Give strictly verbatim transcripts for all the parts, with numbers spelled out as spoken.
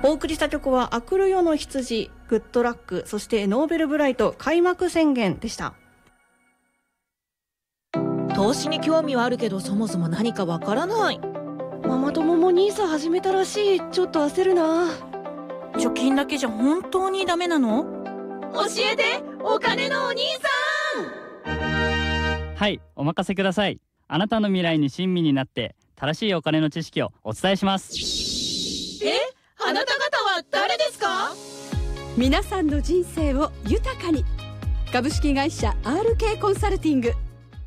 お送りした曲はあくるよの羊、グッドラック、そしてノーベルブライト開幕宣言でした。 投資に興味はあるけどそもそも何かわからない。 ママ友もニーサ始めたらしい。ちょっと焦るな。 貯金だけじゃ本当にダメなの？ 教えて、お金のお兄さん。はい、お任せください。あなたの未来に親身になって正しいお金の知識をお伝えします。 え、あなた方は誰ですか？ 皆さんの人生を豊かに。株式会社 アールケー コンサルティング。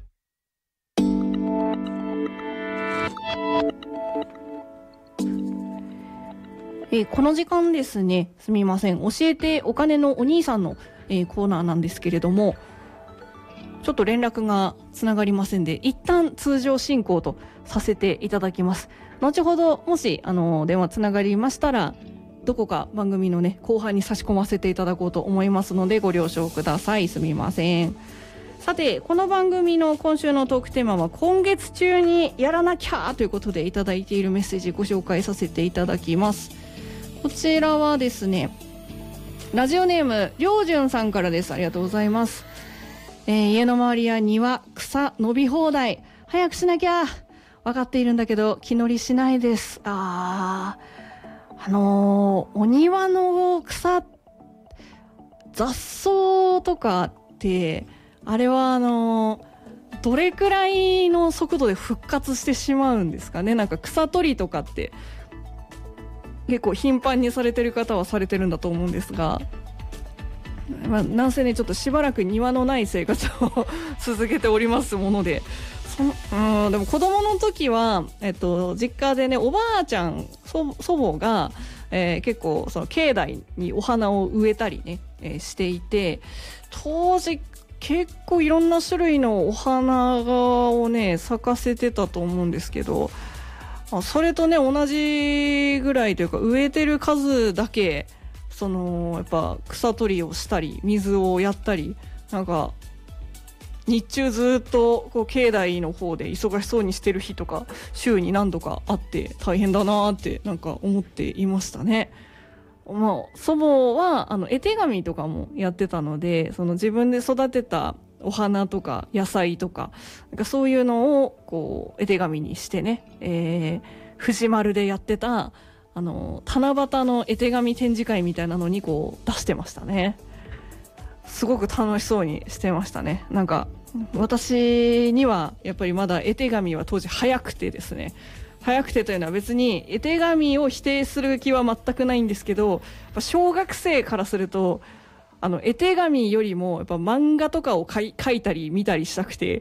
えー、この時間ですね、すみません、教えてお金のお兄さんの、えー、コーナーなんですけれども、ちょっと連絡がつながりませんで、一旦通常進行とさせていただきます。後ほどもしあの電話つながりましたら、どこか番組のね後半に差し込ませていただこうと思いますのでご了承ください。すみません。さて、この番組の今週のトークテーマは今月中にやらなきゃということでいただいているメッセージご紹介させていただきます。こちらはですね、ラジオネームりょうじゅんさんからです。ありがとうございます。えー、家の周りや庭、草伸び放題、早くしなきゃ。分かっているんだけど気乗りしないです。あー、あのー、お庭の草、雑草とかってあれはあのー、どれくらいの速度で復活してしまうんですかね。なんか草取りとかって結構頻繁にされてる方はされてるんだと思うんですが、まあ、なんせねちょっとしばらく庭のない生活を続けておりますもので、そうんでも子供の時は、えっと、実家でねおばあちゃん 祖, 祖母が、えー、結構その境内にお花を植えたりね、えー、していて、当時結構いろんな種類のお花をね咲かせてたと思うんですけど、それとね同じぐらいというか植えてる数だけそのやっぱ草取りをしたり水をやったり、なんか日中ずっとこう境内の方で忙しそうにしてる日とか週に何度かあって大変だなってなんか思っていましたね。まあ、祖母はあの絵手紙とかもやってたので、その自分で育てたお花とか野菜とか、なんかそういうのをこう絵手紙にしてね、えー、藤丸でやってたあの七夕の絵手紙展示会みたいなのにこう出してましたね。すごく楽しそうにしてましたね。なんか私にはやっぱりまだ絵手紙は当時早くてですね、早くてというのは別に絵手紙を否定する気は全くないんですけど、やっぱ小学生からするとあの絵手紙よりもやっぱ漫画とかを描い、描いたり見たりしたくて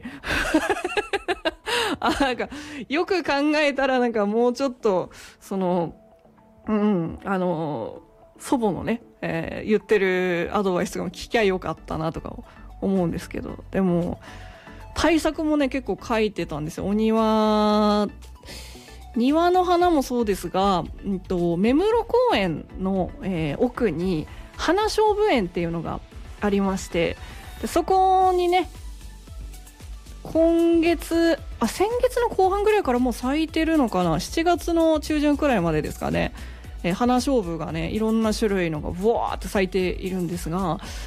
あ、なんかよく考えたらなんかもうちょっとそのうんあの祖母のね、えー、言ってるアドバイスとかも聞きゃよかったなとか思うんですけど、でも対策もね結構描いてたんですよ。お庭庭の花もそうですが、うんと、目室公園の、えー、奥に花菖蒲園っていうのがありまして、でそこにね今月あ先月の後半ぐらいからもう咲いてるのかな、しちがつの中旬くらいまでですかね、えー、花菖蒲がねいろんな種類のがブワーって咲いているんですが、